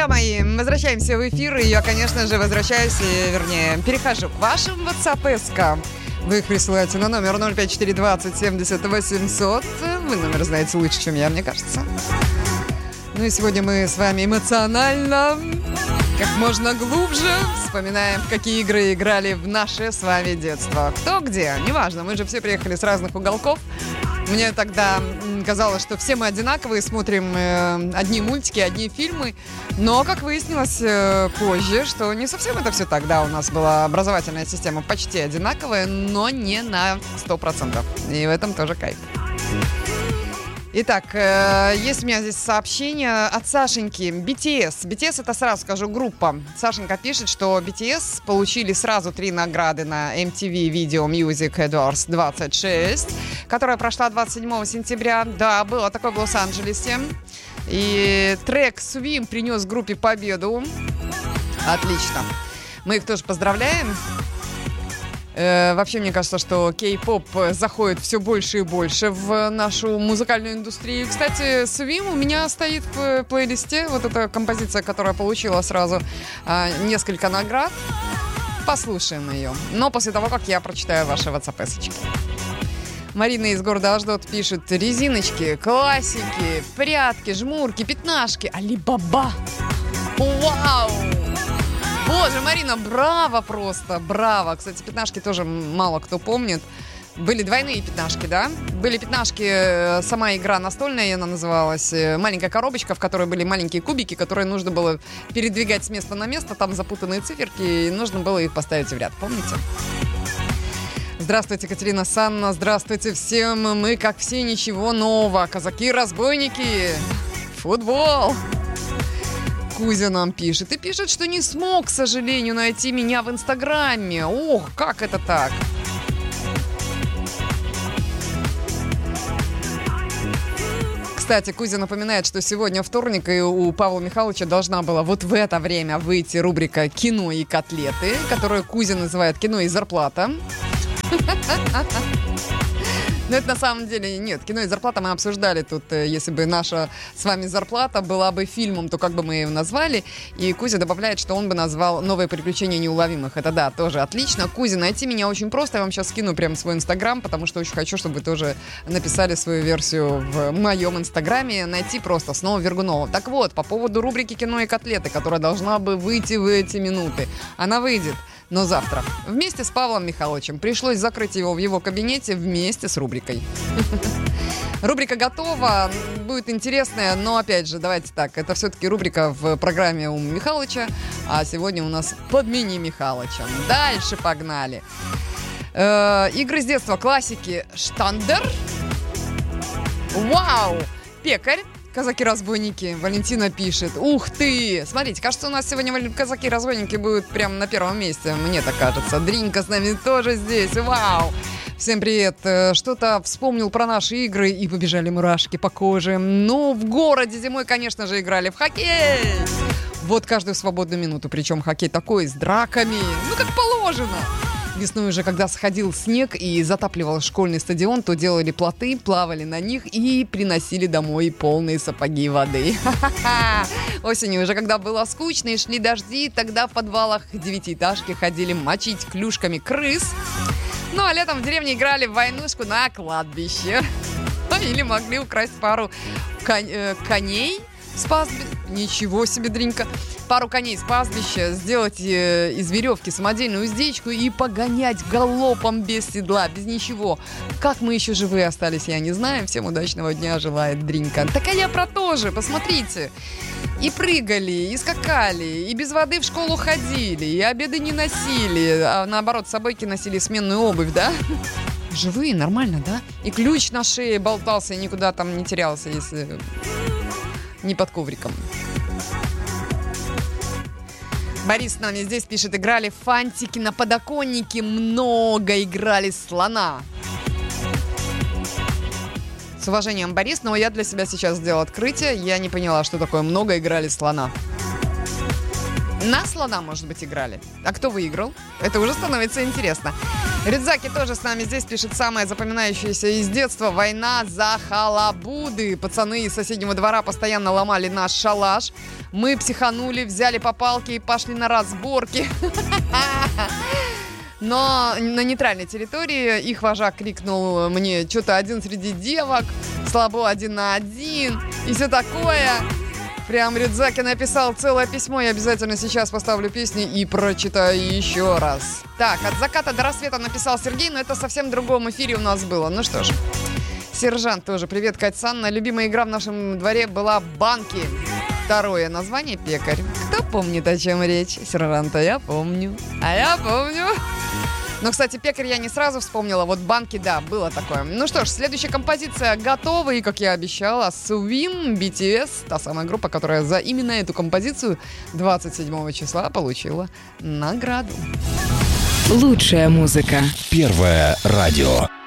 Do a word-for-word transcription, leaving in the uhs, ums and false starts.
Друзья мои, возвращаемся в эфир, и я, конечно же, возвращаюсь, и, вернее, перехожу к вашим WhatsApp-эскам. Вы их присылаете на номер ноль пять четыре двадцать семьдесят восемьсот. Вы номер знаете лучше, чем я, мне кажется. Ну и сегодня мы с вами эмоционально, как можно глубже вспоминаем, в какие игры играли в наше с вами детство. Кто где, неважно, мы же все приехали с разных уголков. Мне тогда казалось, что все мы одинаковые, смотрим э, одни мультики, одни фильмы. Но, как выяснилось э, позже, что не совсем это все так. Да, у нас была образовательная система почти одинаковая, но не на сто процентов. И в этом тоже кайф. Итак, э, есть у меня здесь сообщение от Сашеньки. би ти эс. би ти эс — это, сразу скажу, группа. Сашенька пишет, что би ти эс получили сразу три награды на эм ти ви Video Music Awards двадцать шесть, которая прошла двадцать седьмого сентября. Да, было такое в Лос-Анджелесе. И трек «Swim» принес группе победу. Отлично. Мы их тоже поздравляем. Э, вообще, мне кажется, что кей-поп заходит все больше и больше в нашу музыкальную индустрию. Кстати, «Swim» у меня стоит в плейлисте. Вот эта композиция, которая получила сразу э, несколько наград. Послушаем ее. Но после того, как я прочитаю ваши WhatsApp-эсочки. Марина из города Аждот пишет: резиночки, классики, прятки, жмурки, пятнашки, Али-Баба. Вау! Боже, Марина, браво просто, браво. Кстати, пятнашки тоже мало кто помнит. Были двойные пятнашки, да? Были пятнашки, сама игра настольная, она называлась. Маленькая коробочка, в которой были маленькие кубики, которые нужно было передвигать с места на место. Там запутанные циферки, и нужно было их поставить в ряд. Помните? Здравствуйте, Катерина Санна. Здравствуйте всем. Мы, как все, ничего нового. Казаки-разбойники. Футбол. Кузя нам пишет. И пишет, что не смог, к сожалению, найти меня в Инстаграме. Ох, как это так? Кстати, Кузя напоминает, что сегодня вторник, и у Павла Михайловича должна была вот в это время выйти рубрика «Кино и котлеты», которую Кузя называет «Кино и зарплата». Но это на самом деле нет. «Кино и зарплата» мы обсуждали тут. Если бы наша с вами зарплата была бы фильмом, то как бы мы ее назвали? И Кузя добавляет, что он бы назвал «Новые приключения неуловимых». Это да, тоже отлично. Кузя, найти меня очень просто. Я вам сейчас скину прям свой инстаграм, потому что очень хочу, чтобы вы тоже написали свою версию в моем инстаграме. Найти просто снова Вергунова. Так вот, по поводу рубрики «Кино и котлеты», которая должна бы выйти в эти минуты. Она выйдет. Но завтра вместе с Павлом Михайловичем пришлось закрыть его в его кабинете вместе с рубрикой. Рубрика готова, будет интересная, но опять же, давайте так, это все-таки рубрика в программе у Михайловича, а сегодня у нас «Подмени Михайловича». Дальше погнали. Э, игры с детства, классики. Штандер. Вау! Пекарь. Казаки-разбойники. Валентина пишет. Ух ты! Смотрите, кажется, у нас сегодня казаки-разбойники будут прямо на первом месте. Мне так кажется. Дринка с нами тоже здесь. Вау! Всем привет. Что-то вспомнил про наши игры, и побежали мурашки по коже. Ну, в городе зимой, конечно же, играли в хоккей. Вот каждую свободную минуту. Причем хоккей такой, с драками. Ну, как положено. Весной уже, когда сходил снег и затапливал школьный стадион, то делали плоты, плавали на них и приносили домой полные сапоги воды. Ха-ха-ха! Осенью уже, когда было скучно и шли дожди, тогда в подвалах девятиэтажки ходили мочить клюшками крыс. Ну, а летом в деревне играли в войнушку на кладбище. Или могли украсть пару кон- э, коней с пастбища. Ничего себе, Дринка. Пару коней с пастбища, сделать э, из веревки самодельную уздечку и погонять галопом без седла, без ничего. Как мы еще живые остались, я не знаю. Всем удачного дня желает Дринка. Так а я про то же, посмотрите. И прыгали, и скакали, и без воды в школу ходили, и обеды не носили, а наоборот, с собойки носили сменную обувь, да? Живые, нормально, да? И ключ на шее болтался, и никуда там не терялся, если не под ковриком. Борис с нами здесь пишет. Играли в фантики на подоконнике. Много играли слона. С уважением, Борис, но я для себя сейчас сделала открытие. Я не поняла, что такое много играли слона. На слона, может быть, играли. А кто выиграл? Это уже становится интересно. Рюдзаки тоже с нами здесь пишет самое запоминающееся из детства. Война за халабуды. Пацаны из соседнего двора постоянно ломали наш шалаш. Мы психанули, взяли по палке и пошли на разборки. Но на нейтральной территории их вожак крикнул мне что-то один среди девок, слабо один на один и все такое. Прям Рюдзаки написал целое письмо. Я обязательно сейчас поставлю песни и прочитаю еще раз. Так, от заката до рассвета написал Сергей, но это совсем в другом эфире у нас было. Ну что ж, Сержант тоже. Привет, Катя Санна. Любимая игра в нашем дворе была банки. Второе название пекарь. Кто помнит, о чем речь? Сержанта я помню. А я помню. Но, кстати, пекарь я не сразу вспомнила. Вот банки, да, было такое. Ну что ж, следующая композиция готова. И, как я обещала, Swim, би ти эс. Та самая группа, которая за именно эту композицию двадцать седьмого числа получила награду. Лучшая музыка. Первое радио.